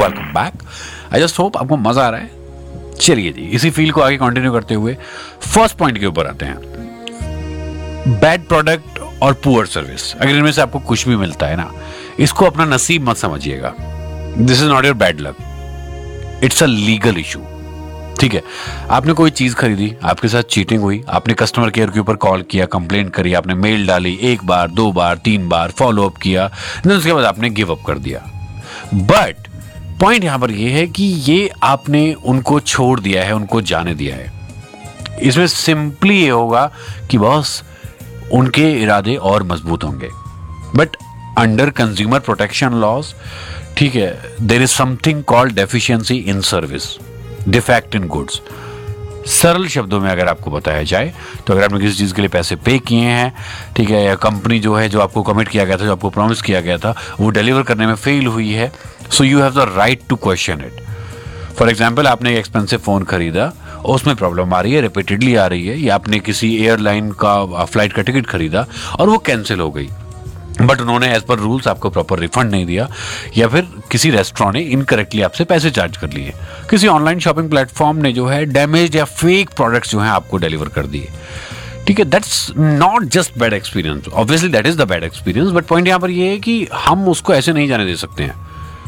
Welcome back. I just hope आपको मजा आ रहा है। चलिए जी, इसी फील को आगे कंटिन्यू करते हुए फर्स्ट पॉइंट के ऊपर आते हैं। बैड प्रोडक्ट और पुअर सर्विस। अगर इनमें से आपको कुछ भी मिलता है ना, इसको अपना नसीब मत समझिएगा। This is not your bad luck, it's a legal issue. ठीक है, आपने कोई चीज खरीदी, आपके साथ चीटिंग हुई, आपने कस्टमर केयर के ऊपर कॉल किया, कंप्लेंट करी, आपने मेल डाली, 1 बार 2 बार 3 बार फॉलो अप किया, उसके बाद आपने गिव अप कर दिया। बट पॉइंट यहां पर यह है कि ये आपने उनको छोड़ दिया है, उनको जाने दिया है। इसमें सिंपली ये होगा कि बॉस उनके इरादे और मजबूत होंगे। But under consumer protection laws, ठीक है, there is something called deficiency in service, defect in goods. सरल शब्दों में अगर आपको बताया जाए तो अगर आपने किसी चीज के लिए पैसे पे किए हैं, ठीक है, या कंपनी जो है, जो आपको कमिट किया गया था, जो आपको प्रॉमिस किया गया था, वो डिलीवर करने में फेल हुई है, so you have the right to question it. For example, आपने एक एक्सपेंसिव फोन खरीदा, उसमें प्रॉब्लम आ रही है, रिपीटेडली आ रही है, या आपने किसी एयरलाइन का फ्लाइट का टिकट खरीदा और वो कैंसिल हो गई, बट उन्होंने एज पर रूल्स आपको प्रॉपर रिफंड नहीं दिया, या फिर किसी रेस्टोरेंट ने इनकरेक्टली आपसे पैसे चार्ज कर लिए, किसी ऑनलाइन शॉपिंग प्लेटफॉर्म ने जो है डैमेज या फेक प्रोडक्ट्स जो हैं आपको डिलीवर कर दिए। ठीक है, that's not just bad experience, obviously that is the bad experience, but point यहां पर ये है कि हम उसको ऐसे नहीं जाने दे सकते हैं।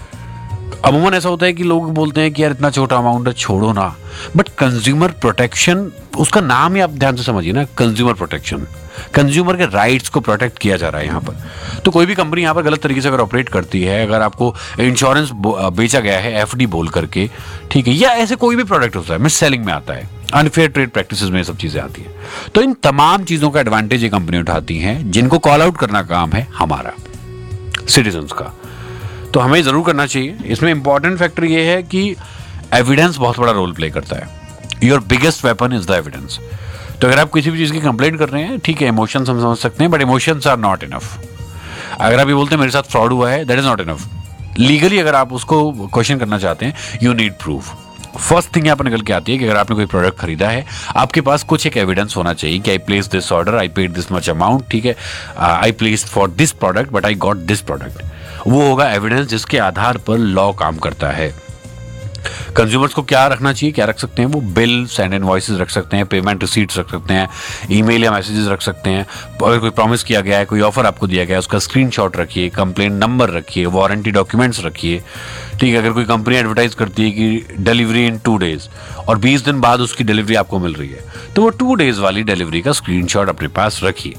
अमूमन ऐसा होता है कि लोग बोलते हैं कि यार इतना छोटा अमाउंट है, छोड़ो ना, बट कंज्यूमर प्रोटेक्शन, उसका नाम ही आप ध्यान से समझिए ना, कंज्यूमर प्रोटेक्शन, कंज्यूमर के राइट्स को प्रोटेक्ट किया जा रहा है यहाँ पर। तो कोई भी कंपनी यहाँ पर गलत तरीके से अगर ऑपरेट करती है, अगर आपको इंश्योरेंस बेचा गया है एफडी बोल करके, ठीक है, या ऐसे कोई भी प्रोडक्ट होता है, मिस सेलिंग में आता है, अनफेयर ट्रेड प्रैक्टिसेस में ये सब चीजें आती हैं, तो इन तमाम चीजों का एडवांटेज ये कंपनी उठाती है, जिनको कॉल आउट करना काम है हमारा, सिटीजन्स का। तो हमें जरूर करना चाहिए। इसमें इंपॉर्टेंट फैक्टर ये है कि एविडेंस बहुत बड़ा रोल प्ले करता है। Your biggest weapon is the evidence. तो अगर आप किसी भी चीज की कंप्लेंट कर रहे हैं, ठीक है, इमोशंस हम समझ सकते हैं, but emotions are not enough. अगर आप ये बोलते हैं मेरे साथ फ्रॉड हुआ है, that is not enough. Legally अगर आप उसको क्वेश्चन करना चाहते हैं, you need proof. First thing यहाँ पर निकल के आती है कि अगर आपने कोई प्रोडक्ट खरीदा है, आपके पास कुछ एक एविडेंस होना चाहिए कि I place this order, I paid this much amount, ठीक है, I place for this product but I got this product. वो होगा एविडेंस जिसके आधार पर लॉ काम करता है। कंज्यूमर्स को क्या रखना चाहिए, क्या रख सकते हैं वो? बिल्स एंड इनवॉइसेस रख सकते हैं, पेमेंट रिसीट्स रख सकते हैं, ईमेल या मैसेजेस रख सकते हैं। अगर कोई प्रॉमिस किया गया है, कोई ऑफर आपको दिया गया है, उसका स्क्रीनशॉट रखिए, कंप्लेंट नंबर रखिए, वारंटी डॉक्यूमेंट्स रखिए। ठीक है, अगर कोई कंपनी एडवर्टाइज करती है कि डिलीवरी इन 2 days और 20 दिन बाद उसकी डिलीवरी आपको मिल रही है, तो वो 2 days वाली डिलीवरी का स्क्रीनशॉट अपने पास रखिए,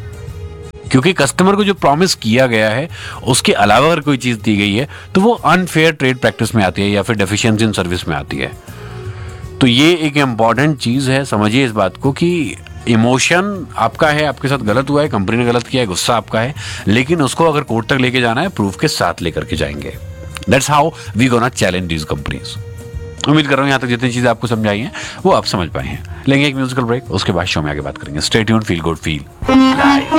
क्योंकि कस्टमर को जो प्रॉमिस किया गया है उसके अलावा अगर कोई चीज दी गई है तो वो अनफेयर ट्रेड प्रैक्टिस में आती है या फिर डेफिशिएंसी इन सर्विस में आती है। तो ये एक इंपॉर्टेंट चीज है, समझिए इस बात को कि इमोशन आपका है, आपके साथ गलत हुआ है, कंपनी ने गलत किया है, गुस्सा आपका है, लेकिन उसको अगर कोर्ट तक लेके जाना है, प्रूफ के साथ लेकर के जाएंगे। That's how we gonna challenge these companies. उम्मीद कर रहा हूं यहां तक जितनी चीजें आपको समझाई हैं वो आप समझ पाए हैं। लेंगे एक म्यूजिकल ब्रेक, उसके बाद शो में आगे बात करेंगे। Stay tuned, feel good, feel live.